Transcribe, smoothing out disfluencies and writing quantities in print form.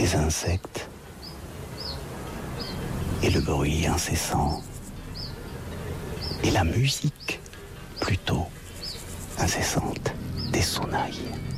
des insectes et le bruit incessant et la musique plutôt incessante des sonnailles.